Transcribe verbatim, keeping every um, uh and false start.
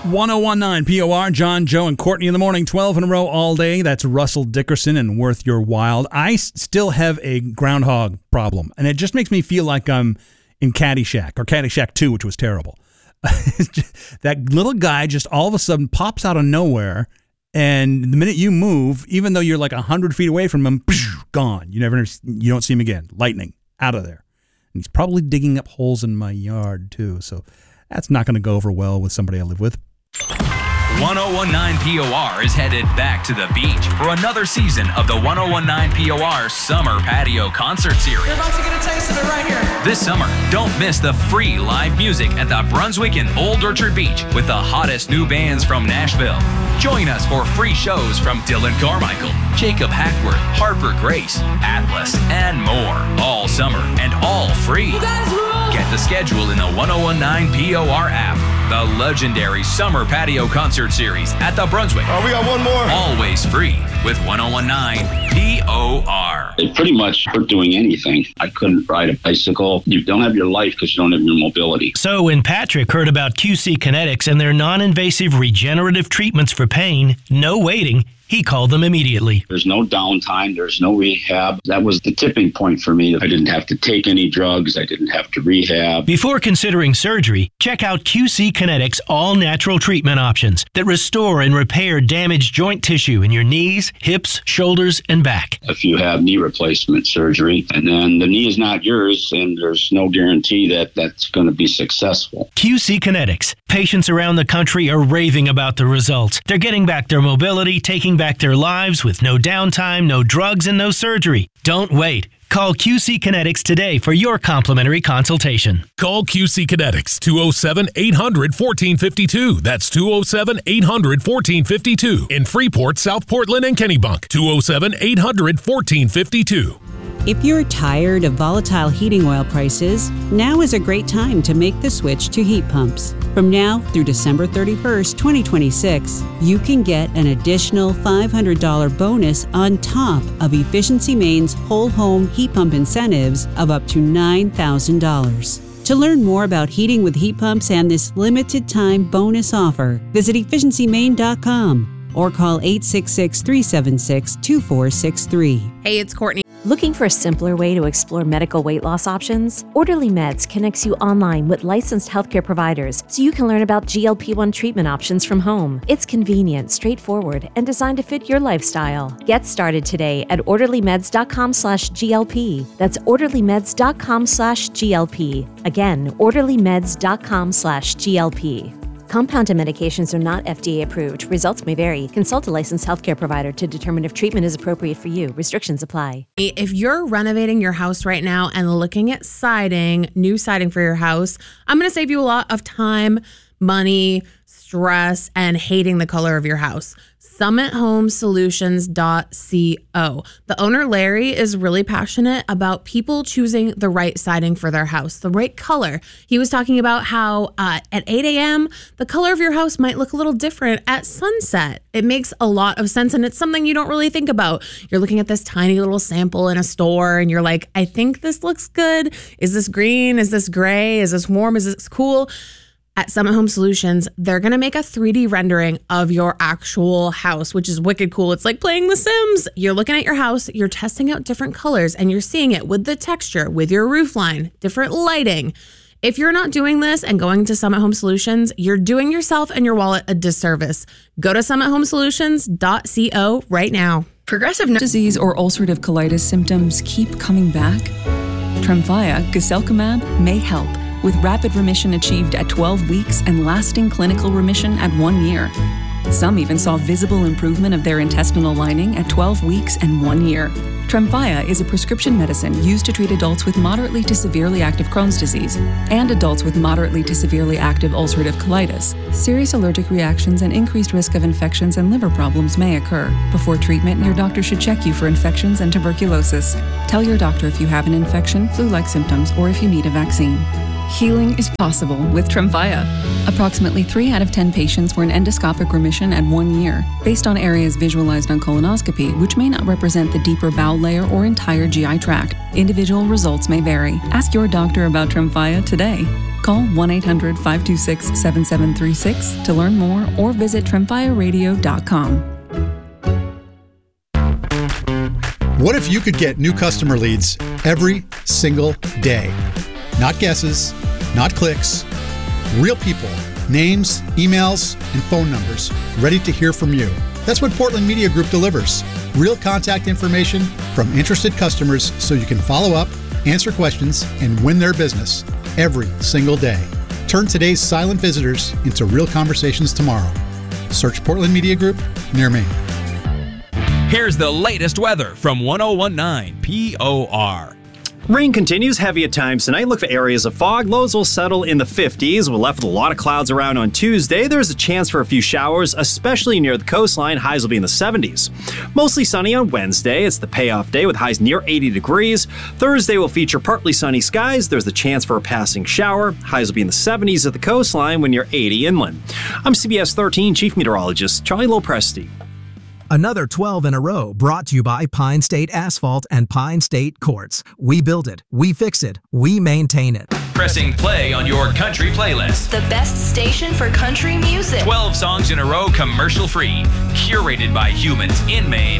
one oh one point nine P O R, John, Joe, and Courtney in the morning, twelve in a row all day. That's Russell Dickerson and Worth Your Wild. I s- still have a groundhog problem, and it just makes me feel like I'm in Caddyshack, or Caddyshack two, which was terrible. That little guy just all of a sudden pops out of nowhere, and the minute you move, even though you're like one hundred feet away from him, gone. You never, you don't see him again. Lightning, out of there. And he's probably digging up holes in my yard, too, so that's not going to go over well with somebody I live with. one oh one point nine P O R is headed back to the beach for another season of the one oh one point nine P O R Summer Patio Concert Series. You're about to get a taste of it right here. This summer, don't miss the free live music at the Brunswick and Old Orchard Beach with the hottest new bands from Nashville. Join us for free shows from Dylan Carmichael, Jacob Hackworth, Harper Grace, Atlas, and more. All summer and all free. You guys rule! Get the schedule in the one oh one point nine P O R app. The legendary Summer Patio Concert Series at the Brunswick. Oh, we got one more. Always free with one oh one point nine P O R. It pretty much hurt doing anything. I couldn't ride a bicycle. You don't have your life because you don't have your mobility. So when Patrick heard about Q C Kinetics and their non-invasive regenerative treatments for pain, no waiting, he called them immediately. There's no downtime. There's no rehab. That was the tipping point for me. I didn't have to take any drugs. I didn't have to rehab. Before considering surgery, check out Q C Kinetics all-natural treatment options that restore and repair damaged joint tissue in your knees, hips, shoulders, and back. If you have knee replacement surgery, and then the knee is not yours, and there's no guarantee that that's going to be successful. Q C Kinetics. Patients around the country are raving about the results. They're getting back their mobility, taking back their lives with no downtime, no drugs, and no surgery. Don't wait. Call Q C Kinetics today for your complimentary consultation. Call Q C Kinetics, two oh seven, eight hundred, fourteen fifty-two. That's two oh seven, eight hundred, fourteen fifty-two. In Freeport, South Portland, and Kennebunk, two oh seven, eight hundred, fourteen fifty-two. If you're tired of volatile heating oil prices, now is a great time to make the switch to heat pumps. From now through December thirty-first, twenty twenty-six, you can get an additional five hundred dollars bonus on top of Efficiency Maine's whole home heat pump incentives of up to nine thousand dollars. To learn more about heating with heat pumps and this limited time bonus offer, visit efficiency maine dot com or call eight six six, three seven six, two four six three. Hey, it's Courtney. Looking for a simpler way to explore medical weight loss options? Orderly Meds connects you online with licensed healthcare providers so you can learn about G L P one treatment options from home. It's convenient, straightforward, and designed to fit your lifestyle. Get started today at orderly meds dot com slash G L P. That's orderly meds dot com slash G L P. Again, orderly meds dot com slash G L P. Compounded medications are not F D A approved. Results may vary. Consult a licensed healthcare provider to determine if treatment is appropriate for you. Restrictions apply. If you're renovating your house right now and looking at siding, new siding for your house, I'm going to save you a lot of time, money, stress, and hating the color of your house. summit home solutions dot co. The owner, Larry, is really passionate about people choosing the right siding for their house, the right color. He was talking about how uh, at eight a.m., the color of your house might look a little different at sunset. It makes a lot of sense, and it's something you don't really think about. You're looking at this tiny little sample in a store, and you're like, I think this looks good. Is this green? Is this gray? Is this warm? Is this cool? At Summit Home Solutions, they're going to make a three D rendering of your actual house, which is wicked cool. It's like playing The Sims. You're looking at your house, you're testing out different colors, and you're seeing it with the texture, with your roof line, different lighting. If you're not doing this and going to Summit Home Solutions, you're doing yourself and your wallet a disservice. Go to summit home solutions dot co right now. Progressive disease or ulcerative colitis symptoms keep coming back? Tremfya, guselkumab, may help, with rapid remission achieved at twelve weeks and lasting clinical remission at one year. Some even saw visible improvement of their intestinal lining at twelve weeks and one year. Tremfya is a prescription medicine used to treat adults with moderately to severely active Crohn's disease and adults with moderately to severely active ulcerative colitis. Serious allergic reactions and increased risk of infections and liver problems may occur. Before treatment, your doctor should check you for infections and tuberculosis. Tell your doctor if you have an infection, flu-like symptoms, or if you need a vaccine. Healing is possible with Tremfya. Approximately three out of ten patients were in endoscopic remission at one year, based on areas visualized on colonoscopy, which may not represent the deeper bowel layer or entire G I tract. Individual results may vary. Ask your doctor about Tremfya today. Call one eight hundred, five two six, seven seven three six to learn more or visit tremfya radio dot com. What if you could get new customer leads every single day? Not guesses, not clicks, real people, names, emails, and phone numbers ready to hear from you. That's what Portland Media Group delivers. Real contact information from interested customers so you can follow up, answer questions, and win their business every single day. Turn today's silent visitors into real conversations tomorrow. Search Portland Media Group near me. Here's the latest weather from one oh one point nine P O R. Rain continues heavy at times tonight. Look for areas of fog. Lows will settle in the fifties. We're left with a lot of clouds around on Tuesday. There's a chance for a few showers, especially near the coastline. Highs will be in the seventies. Mostly sunny on Wednesday. It's the payoff day with highs near eighty degrees. Thursday will feature partly sunny skies. There's the chance for a passing shower. Highs will be in the seventies at the coastline when you're eighty inland. I'm C B S thirteen Chief Meteorologist Charlie Lopresti. Another twelve in a row brought to you by Pine State Asphalt and Pine State Quartz. We build it, we fix it, we maintain it. Pressing play on your country playlist. The best station for country music. twelve songs in a row commercial free. Curated by humans in Maine